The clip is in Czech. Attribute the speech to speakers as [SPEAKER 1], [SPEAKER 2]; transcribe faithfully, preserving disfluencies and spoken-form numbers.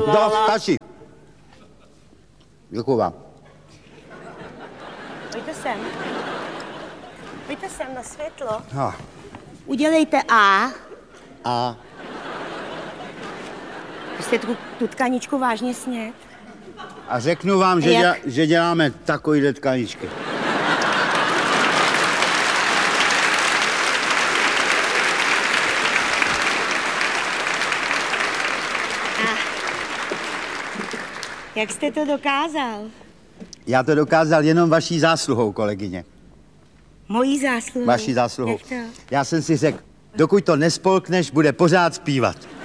[SPEAKER 1] Dost, stačí. Děkuju vám.
[SPEAKER 2] Pojďte sem. Pojďte sem na světlo.
[SPEAKER 1] No.
[SPEAKER 2] Udělejte A.
[SPEAKER 1] A.
[SPEAKER 2] Jste tu, tu tkaničku vážně snět?
[SPEAKER 1] A řeknu vám, že, děla, že děláme takovýhle tkaničky.
[SPEAKER 2] A jak jste to dokázal?
[SPEAKER 1] Já to dokázal jenom vaší zásluhou, kolegyně.
[SPEAKER 2] Mojí zásluhou?
[SPEAKER 1] Vaší zásluhou.
[SPEAKER 2] Jak to?
[SPEAKER 1] Já jsem si řekl, dokud to nespolkneš, bude pořád zpívat.